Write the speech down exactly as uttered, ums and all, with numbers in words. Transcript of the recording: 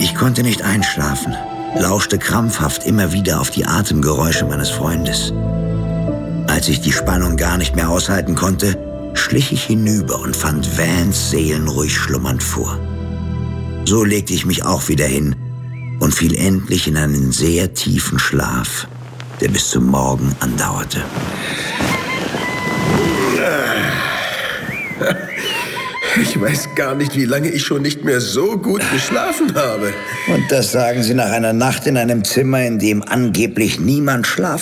Ich konnte nicht einschlafen, lauschte krampfhaft immer wieder auf die Atemgeräusche meines Freundes. Als ich die Spannung gar nicht mehr aushalten konnte, schlich ich hinüber und fand Vans seelenruhig schlummernd vor. So legte ich mich auch wieder hin und fiel endlich in einen sehr tiefen Schlaf, der bis zum Morgen andauerte. Ich weiß gar nicht, wie lange ich schon nicht mehr so gut geschlafen habe. Und das sagen Sie nach einer Nacht in einem Zimmer, in dem angeblich niemand schlafen